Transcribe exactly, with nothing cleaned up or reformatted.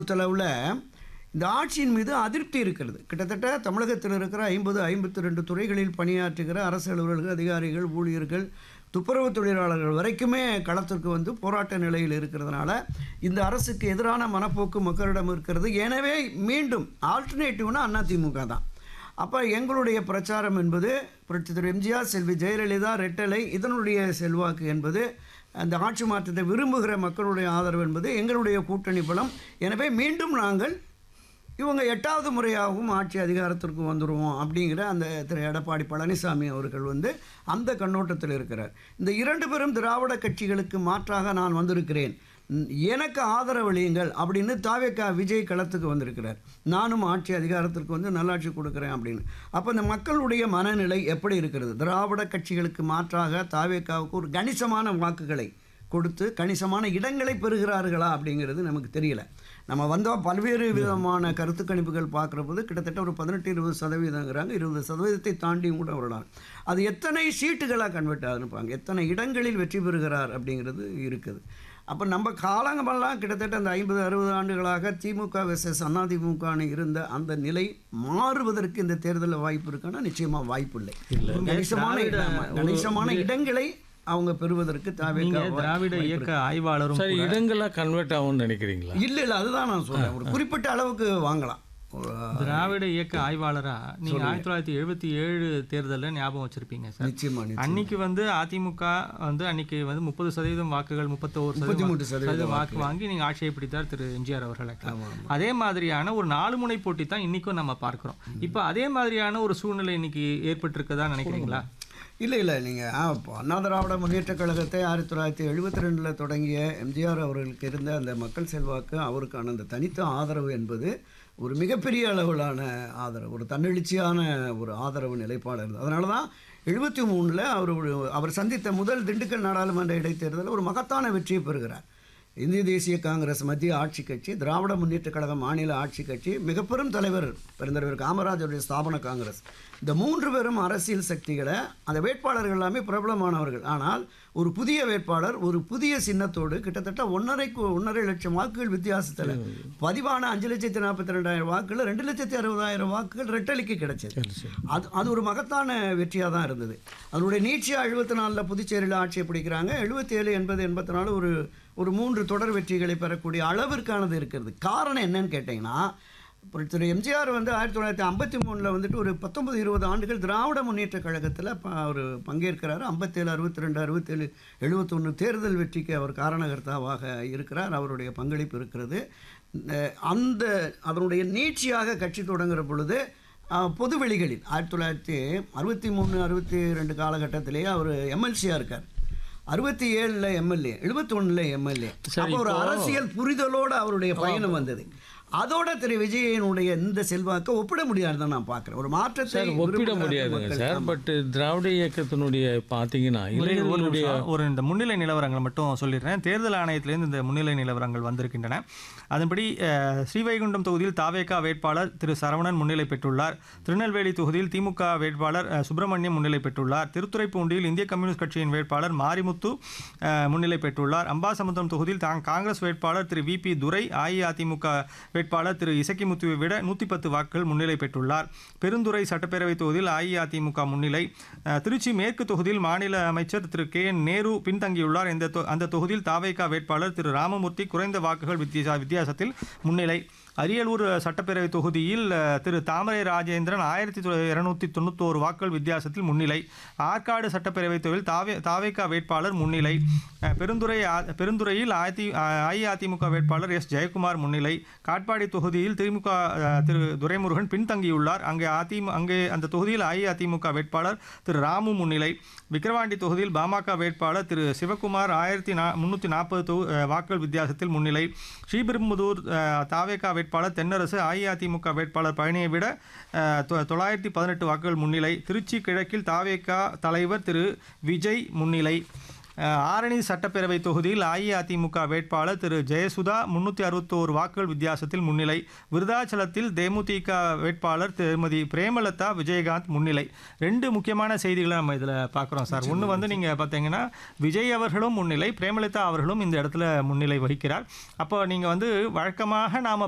பொறுத்தளவில் இந்த ஆட்சியின் மீது அதிருப்தி இருக்கிறது. கிட்டத்தட்ட தமிழகத்தில் இருக்கிற ஐம்பது ஐம்பத்தி ரெண்டு துறைகளில் பணியாற்றுகிற அரசு அலுவலர்கள், அதிகாரிகள், ஊழியர்கள், துப்புரவு தொழிலாளர்கள் வரைக்குமே களத்திற்கு வந்து போராட்ட நிலையில் இருக்கிறதுனால இந்த அரசுக்கு எதிரான மனப்போக்கு மக்களிடம் இருக்கிறது. எனவே மீண்டும் ஆல்டர்னேட்டிவ்னா அதிமுக தான். அப்போ எங்களுடைய பிரச்சாரம் என்பது புரட்சித் தலைவர் எம்ஜிஆர், செல்வி ஜெயலலிதா, ரெட்டலை இதனுடைய செல்வாக்கு என்பது, அந்த ஆட்சி மாற்றத்தை விரும்புகிற மக்களுடைய ஆதரவு என்பது எங்களுடைய கூட்டணி பலம். எனவே மீண்டும் நாங்கள் இவங்க எட்டாவது முறையாகவும் ஆட்சி அதிகாரத்திற்கு வந்துடுவோம் அப்படிங்கிற அந்த திரு எடப்பாடி பழனிசாமி அவர்கள் வந்து அந்த கண்ணோட்டத்தில் இருக்கிறார். இந்த இரண்டு பேரும் திராவிட கட்சிகளுக்கு மாற்றாக நான் வந்திருக்கிறேன், எனக்கு ஆதரவளியுங்கள் அப்படின்னு தாவேகா விஜய் களத்துக்கு வந்திருக்கிறார். நானும் ஆட்சி அதிகாரத்திற்கு வந்து நல்லாட்சி கொடுக்குறேன் அப்படின்னு. அப்போ இந்த மக்களுடைய மனநிலை எப்படி இருக்கிறது? திராவிட கட்சிகளுக்கு மாற்றாக தாவேகாவுக்கு ஒரு கணிசமான வாக்குகளை கொடுத்து கணிசமான இடங்களை பெறுகிறார்களா அப்படிங்கிறது நமக்கு தெரியல. நம்ம வந்தால் பல்வேறு விதமான கருத்து கணிப்புகள் பார்க்குற போது கிட்டத்தட்ட ஒரு பதினெட்டு இருபது சதவீதங்கிறாங்க. இருபது சதவீதத்தை தாண்டியும் கூட வரலாம். அது எத்தனை சீட்டுகளாக கன்வெர்ட் ஆகுதுப்பாங்க, எத்தனை இடங்களில் வெற்றி பெறுகிறார் அப்படிங்கிறது இருக்குது. அப்போ நம்ம காலங்கமெல்லாம் கிட்டத்தட்ட அந்த ஐம்பது அறுபது ஆண்டுகளாக திமுக வெர்சஸ் அதிமுகன்னு இருந்த அந்த நிலை மாறுவதற்கு இந்த தேர்தலில் வாய்ப்பு இருக்கான்னா நிச்சயமாக வாய்ப்பு இல்லை. கணிசமான கணிசமான இடங்களை அவங்க பெறுவதற்கு திராவிட இயக்க ஆய்வாளரும் சரி இடங்களாக கன்வெர்ட் ஆகும்னு நினைக்கிறீங்களா? இல்லை இல்லை அதுதான் நான் சொல்றேன். ஒரு குறிப்பிட்ட அளவுக்கு வாங்கலாம். திராவிட இயக்க ஆய்வாளரா நீங்க ஆயிரத்தி தொள்ளாயிரத்தி எழுபத்தி ஏழு தேர்தலில் ஞாபகம் வச்சிருப்பீங்க சார். நிச்சயமா. அன்னைக்கு வந்து அதிமுக வந்து அன்னைக்கு வந்து முப்பது சதவீதம் வாக்குகள் முப்பத்தோரு சதவீதம் வாக்கு வாங்கி நீங்க ஆட்சியை பிடித்தார் திரு எம்ஜிஆர் அவர்கள். அதே மாதிரியான ஒரு நாலு முனை போட்டி தான் இன்னைக்கும் நம்ம பார்க்கிறோம். இப்போ அதே மாதிரியான ஒரு சூழ்நிலை இன்னைக்கு ஏற்பட்டிருக்கதா நினைக்கிறீங்களா? இல்லை இல்லை நீங்கள் அண்ணா திராவிட முன்னேற்ற கழகத்தை ஆயிரத்தி தொள்ளாயிரத்தி எழுபத்தி ரெண்டில் தொடங்கிய எம்ஜிஆர் அவர்களுக்கு இருந்த அந்த மக்கள் செல்வாக்கு, அவருக்கான அந்த தனித்த ஆதரவு என்பது ஒரு மிகப்பெரிய அளவிலான ஆதரவு, ஒரு தன்னெழுச்சியான ஒரு ஆதரவு நிலைப்பாடு இருந்தது. அதனால தான் எழுபத்தி மூணில் அவர் அவர் சந்தித்த முதல் திண்டுக்கல் நாடாளுமன்ற இடைத்தேர்தலில் ஒரு மகத்தான வெற்றியை பெறுகிறார். இந்திய தேசிய காங்கிரஸ் மத்திய ஆட்சி கட்சி, திராவிட முன்னேற்ற கழகம் மாநில ஆட்சி கட்சி, மிக பெரும் தலைவர் பெருந்தலைவர் காமராஜருடைய ஸ்தாபன காங்கிரஸ், இந்த மூன்று பேரும் அரசியல் சக்திகளை, அந்த வேட்பாளர்கள் எல்லாமே பிரபலமானவர்கள். ஆனால் ஒரு புதிய வேட்பாளர் ஒரு புதிய சின்னத்தோடு கிட்டத்தட்ட ஒன்றரைக்கு ஒன்றரை லட்சம் வாக்குகள் வித்தியாசத்தில் பதிவான அஞ்சு லட்சத்தி நாற்பத்தி ரெண்டாயிரம் வாக்குகள் ரெண்டு லட்சத்தி அறுபதாயிரம் வாக்குகள் ரெட்டலிக்கு கிடைச்சது. அது அது ஒரு மகத்தான வெற்றியாக தான் இருந்தது. அதனுடைய நீட்சியாக எழுபத்தி நாலில் புதுச்சேரியில் ஆட்சியை பிடிக்கிறாங்க. எழுபத்தி ஏழு எண்பது எண்பத்தி நாலு ஒரு ஒரு மூன்று தொடர் வெற்றிகளை பெறக்கூடிய அளவிற்கானது இருக்கிறது. காரணம் என்னன்னு கேட்டிங்கன்னா, திரு எம்ஜிஆர் வந்து ஆயிரத்தி தொள்ளாயிரத்தி ஐம்பத்தி மூணில் வந்துட்டு ஒரு பத்தொன்பது இருபது ஆண்டுகள் திராவிட முன்னேற்ற கழகத்தில் அவர் பங்கேற்கிறார். ஐம்பத்தேழு அறுபத்தி ரெண்டு அறுபத்தேழு எழுபத்தொன்று தேர்தல் வெற்றிக்கு அவர் காரணகர்த்தாவாக இருக்கிறார். அவருடைய பங்களிப்பு இருக்கிறது. அந்த அதனுடைய நீட்சியாக கட்சி தொடங்குகிற பொழுது பொதுவெளிகளில் ஆயிரத்தி தொள்ளாயிரத்தி அறுபத்தி மூணு அறுபத்தி ரெண்டு காலகட்டத்திலேயே அவர் எம்எல்சியாக இருக்கார். அறுபத்தி ஏழில் எம்எல்ஏ, எழுபத்தி ஒன்றில் எம்எல்ஏ. அப்போ ஒரு அரசியல் புரிதலோடு அவருடைய பயணம் வந்தது. அதோட திரு விஜயனுடைய இந்த செல்வாக்கை ஒப்பிட முடியாதுதான் நான் பார்க்குறேன். ஒரு மாற்றத்தை ஒப்பிட முடியாதுங்க சார். பட் திராவிட இயக்கத்தினுடைய பார்த்தீங்கன்னா ஒரு இந்த முன்னிலை நிலவரங்களை மட்டும் சொல்லிடுறேன். தேர்தல் ஆணையத்திலேருந்து இந்த முன்னிலை நிலவரங்கள் வந்திருக்கின்றன. அதன்படி ஸ்ரீவைகுண்டம் தொகுதியில் தாவேகா வேட்பாளர் திரு சரவணன் முன்னிலை பெற்றுள்ளார். திருநெல்வேலி தொகுதியில் திமுக வேட்பாளர் சுப்பிரமணியம் முன்னிலை பெற்றுள்ளார். திருத்துறைப்பூண்டியில் இந்திய கம்யூனிஸ்ட் கட்சியின் வேட்பாளர் மாரிமுத்து முன்னிலை பெற்றுள்ளார். அம்பாசமுத்திரம் தொகுதியில் காங்கிரஸ் வேட்பாளர் திரு வி பி துரை அஇஅதிமுக வேட்பாளர் திரு இசக்கிமுத்துவை விட நூற்றி பத்து வாக்குகள் முன்னிலை பெற்றுள்ளார். பெருந்துறை சட்டப்பேரவை தொகுதியில் அஇஅதிமுக முன்னிலை. திருச்சி மேற்கு தொகுதியில் மாநில அமைச்சர் திரு கே என் நேரு பின்தங்கியுள்ளார். இந்த அந்த தொகுதியில் தாவேகா வேட்பாளர் திரு ராமமூர்த்தி குறைந்த வாக்குகள் வித்தியாச வித்தியாசத்தில் முன்னிலை. அரியலூர் சட்டப்பேரவை தொகுதியில் திரு தாமரை ராஜேந்திரன் ஆயிரத்தி இருநூத்தி தொண்ணூத்தோரு வாக்குகள் வித்தியாசத்தில் முன்னிலை. ஆற்காடு சட்டப்பேரவை தொகுதியில் தாவே தாவேகா வேட்பாளர் முன்னிலை. பெருந்துறை பெருந்துறையில் அதி அஇஅதிமுக வேட்பாளர் எஸ் ஜெயக்குமார் முன்னிலை. காட்பாடி தொகுதியில் திமுக திரு துரைமுருகன் பின்தங்கியுள்ளார். அங்கே அதிமு அங்கே அந்த தொகுதியில் அஇஅதிமுக வேட்பாளர் திரு ராமு முன்னிலை. விக்கிரவாண்டி தொகுதியில் பாமக வேட்பாளர் திரு சிவகுமார் ஆயிரத்தி நா முன்னூற்றி நாற்பது வாக்குகள் வித்தியாசத்தில் முன்னிலை. ஸ்ரீபெரும்புதூர் தாவேகா வேட்பாளர் தென்னரசு அஇஅதிமுக வேட்பாளர் பழனியை விட தொள்ளாயிரத்தி பதினெட்டு வாக்குகள் முன்னிலை. திருச்சி கிழக்கில் தாவேகா தலைவர் திரு விஜய் முன்னிலை. ஆரணி சட்டப்பேரவை தொகுதியில் அஇஅதிமுக வேட்பாளர் திரு ஜெயசுதா முன்னூற்றி அறுபத்தோரு வாக்குகள் வித்தியாசத்தில் முன்னிலை. விருதாச்சலத்தில் தேமுதிக வேட்பாளர் திருமதி பிரேமலதா விஜயகாந்த் முன்னிலை. ரெண்டு முக்கியமான செய்திகளை நம்ம இதில் பார்க்குறோம் சார். ஒன்று வந்து நீங்கள் பார்த்தீங்கன்னா விஜய் அவர்களும் முன்னிலை, பிரேமலதா அவர்களும் இந்த இடத்துல முன்னிலை வகிக்கிறார். அப்போ நீங்கள் வந்து வழக்கமாக நாம்